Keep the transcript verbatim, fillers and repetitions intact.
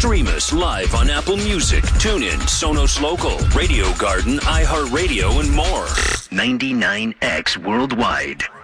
Stream us live on Apple Music, TuneIn, Sonos Local, Radio Garden, iHeartRadio, and more. ninety-nine X Worldwide.